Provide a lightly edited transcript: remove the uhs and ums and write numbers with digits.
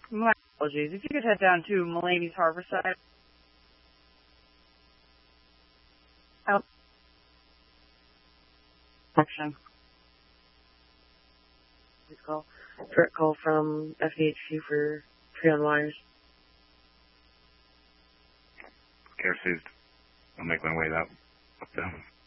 My apologies. If you could head down to Mulaney's Harborside. Out. Action. Please call. Direct call from FEHQ for Treon Wires. Care received. I'll make my way up there.